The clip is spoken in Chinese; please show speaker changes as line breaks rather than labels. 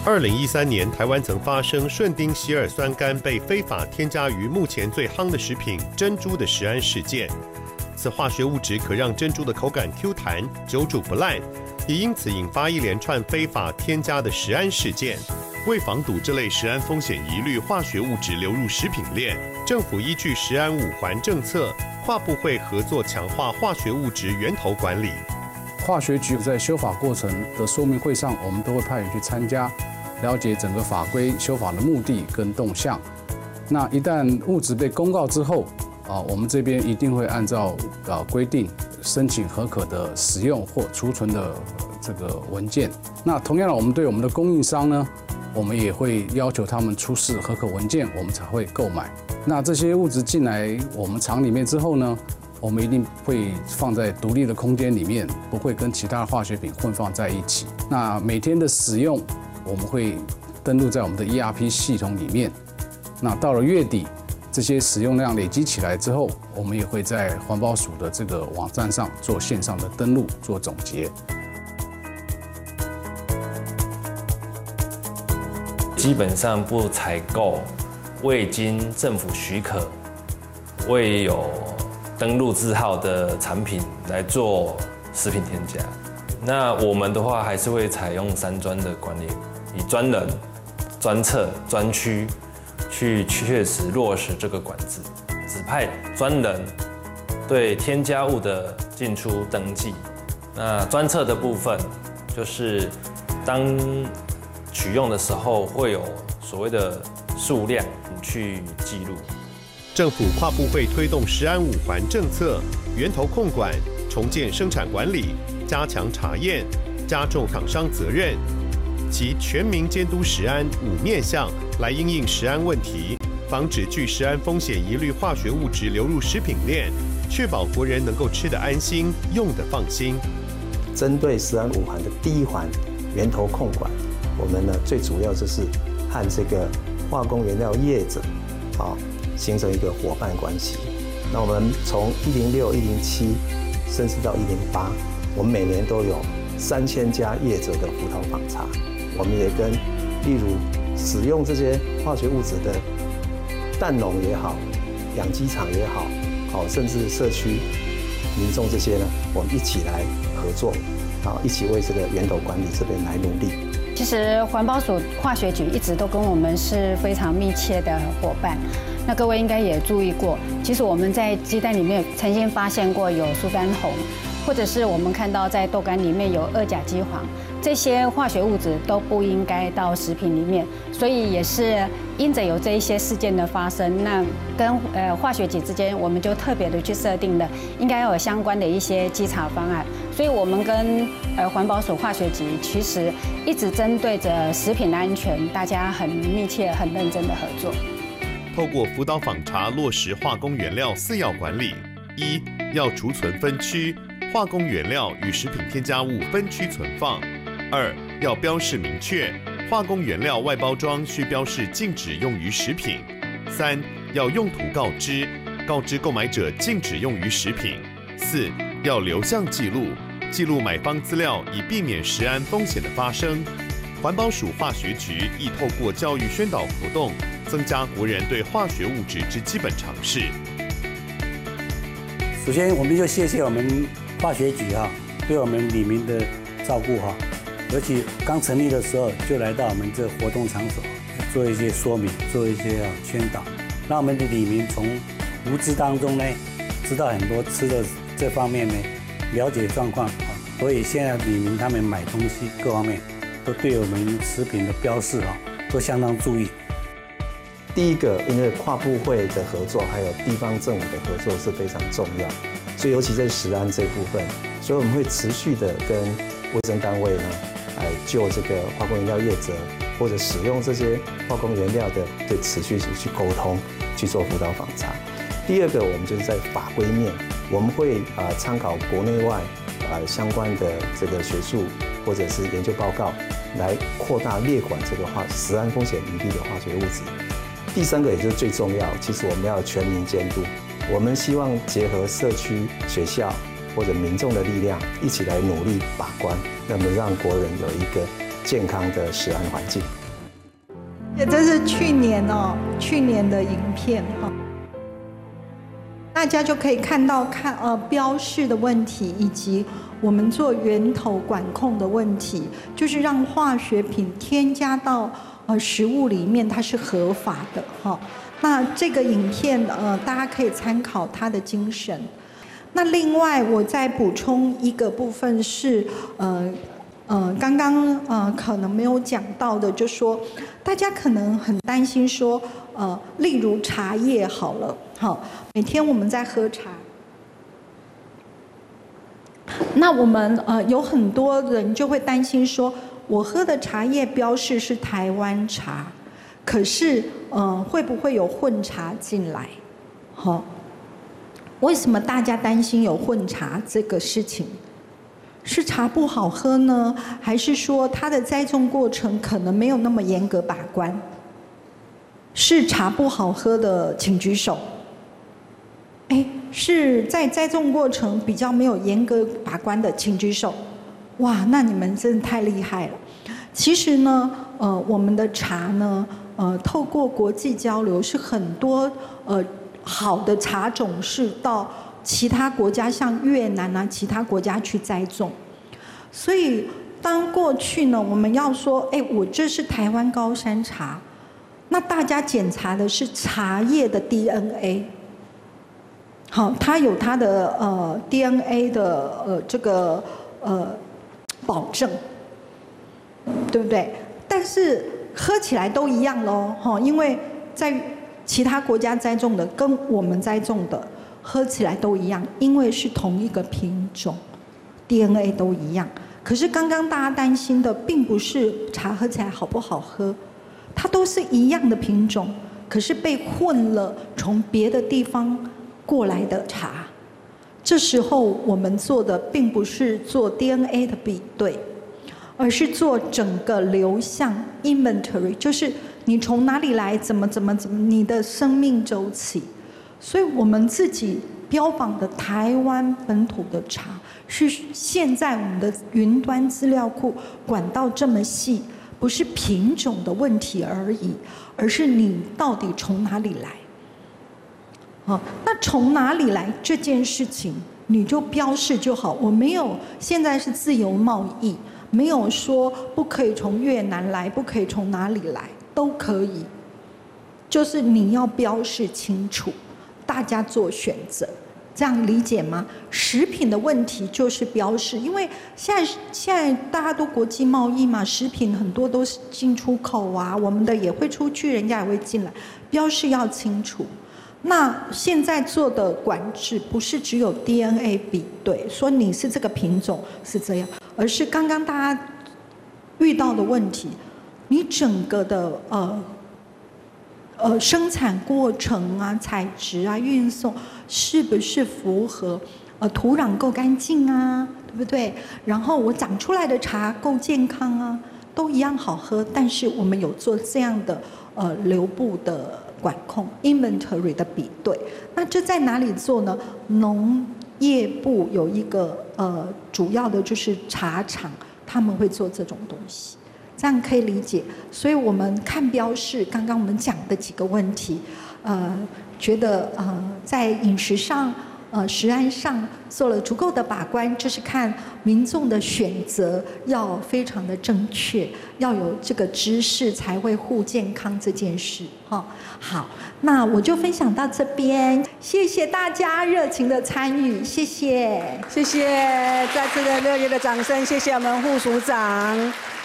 2013年，台湾曾发生顺丁希尔酸苷被非法添加于目前最夯的食品珍珠的食安事件。此化学物质可让珍珠的口感 Q 弹，久煮不烂，也因此引发一连串非法添加的食安事件。为防堵这类食安风险疑虑化学物质流入食品链，政府依据食安5环政策，跨部会合作强化化学物质源头管理。
化学局在修法过程的说明会上，我们都会派员去参加，了解整个法规修法的目的跟动向。那一旦物质被公告之后，我们这边一定会按照规定申请合可的使用或储存的这个文件。那同样的，我们对我们的供应商呢，我们也会要求他们出示合可文件，我们才会购买。那这些物质进来我们厂里面之后呢，我们一定会放在独立的空间里面，不会跟其他化学品混放在一起。那每天的使用，我们会登录在我们的 ERP 系统里面。那到了月底，这些使用量累积起来之后，我们也会在环保署的这个网站上做线上的登录，做总结。
基本上不采购未经政府许可、未有登录字号的产品来做食品添加。那我们的话还是会采用3专的管理，以专人、专册、专区去确实落实这个管制，指派专人对添加物的进出登记。那专册的部分就是当取用的时候会有所谓的数量去记录。
政府跨部会推动食安5环政策，源头控管、重建生产管理、加强查验、加重厂商责任，及全民监督食安5面向来因应食安问题，防止具食安风险疑虑化学物质流入食品链，确保国人能够吃得安心、用得放心。
针对食安5环的第1环源头控管，我们呢最主要就是和这个化工原料业者形成一个伙伴关系。那我们从106、107，甚至到108，我们每年都有3000家业者的辅导访查。我们也跟例如使用这些化学物质的蛋农也好、养鸡场也好，甚至社区民众这些呢，我们一起来合作，一起为这个源头管理这边来努力。
其实环保署化学局一直都跟我们是非常密切的伙伴。那各位应该也注意过，其实我们在鸡蛋里面曾经发现过有苏丹红，或者是我们看到在豆干里面有2甲基黄，这些化学物质都不应该到食品里面。所以也是因着有这一些事件的发生，那跟化学局之间，我们就特别的去设定了应该要有相关的一些稽查方案。所以我们跟环保署化学局其实一直针对着食品安全，大家很密切、很认真的合作。
透过辅导访查落实化工原料4要管理：1要储存分区，化工原料与食品添加物分区存放；2要标示明确，化工原料外包装需标示禁止用于食品；3要用途告知，告知购买者禁止用于食品；4要留相记录，记录买方资料，以避免食安风险的发生。环保署化学局亦透过教育宣导活动，增加国人对化学物质之基本常识。
首先，我们就谢谢我们化学局对我们里民的照顾尤其刚成立的时候就来到我们这活动场所，做一些说明，做一些宣导，让我们的里民从无知当中呢，知道很多吃的这方面呢，了解状况所以现在里民他们买东西各方面都对我们食品的标示都相当注意。
第一个，因为跨部会的合作，还有地方政府的合作是非常重要，所以尤其在食安这部分，所以我们会持续的跟卫生单位呢，就这个化工原料业者或者使用这些化工原料的，对持续去沟通，去做辅导访查。第二个，我们就是在法规面，我们会参考国内外相关的这个学术或者是研究报告，来扩大列管这个食安风险疑虑的化学物质。第三个也就是最重要，其实我们要全民监督，我们希望结合社区、学校或者民众的力量，一起来努力把关，那么让国人有一个健康的食安环境。
这是去年的影片哈，大家就可以看到标示的问题，以及我们做源头管控的问题，就是让化学品添加到食物里面，它是合法的哈。那这个影片大家可以参考它的精神。那另外我再补充一个部分是刚刚可能没有讲到的，就说大家可能很担心说例如茶叶好了，好，每天我们在喝茶，那我们有很多人就会担心说，我喝的茶叶标示是台湾茶，可是会不会有混茶进来？好，为什么大家担心有混茶这个事情？是茶不好喝呢，还是说它的栽种过程可能没有那么严格把关？是茶不好喝的请举手。是在栽种过程比较没有严格把关的请举手。哇，那你们真的太厉害了。其实呢，我们的茶呢，透过国际交流，是很多好的茶种是到其他国家，像越南啊，其他国家去栽种。所以，当过去呢，我们要说，我这是台湾高山茶，那大家检查的是茶叶的 DNA。好，它有它的DNA 的这个保证，对不对？但是喝起来都一样咯，因为在其他国家栽种的跟我们栽种的喝起来都一样，因为是同一个品种 ，DNA 都一样。可是刚刚大家担心的并不是茶喝起来好不好喝，它都是一样的品种，可是被混了从别的地方过来的茶。这时候我们做的并不是做 DNA 的比对，而是做整个流向 inventory， 就是你从哪里来，怎么你的生命周期。所以我们自己标榜的台湾本土的茶，是现在我们的云端资料库管道这么细，不是品种的问题而已，而是你到底从哪里来。那从哪里来这件事情，你就标示就好。我没有，现在是自由贸易，没有说不可以从越南来，不可以从哪里来，都可以。就是你要标示清楚，大家做选择，这样理解吗？食品的问题就是标示，因为现在大家都国际贸易嘛，食品很多都是进出口啊，我们的也会出去，人家也会进来，标示要清楚。那现在做的管制不是只有 DNA 比对，说你是这个品种是这样，而是刚刚大家遇到的问题，你整个的生产过程啊、采植啊、运送是不是符合土壤够干净啊，对不对？然后我长出来的茶够健康啊，都一样好喝，但是我们有做这样的流布的管控 inventory 的比对。那这在哪里做呢？农业部有一个主要的就是茶厂，他们会做这种东西，这样可以理解。所以我们看标示，刚刚我们讲的几个问题，觉得在饮食上食安上做了足够的把关，就是看民众的选择要非常的正确，要有这个知识才会护健康这件事。好，那我就分享到这边，谢谢大家热情的参与，谢谢，
谢谢，再次的热烈的掌声，谢谢我们副署长。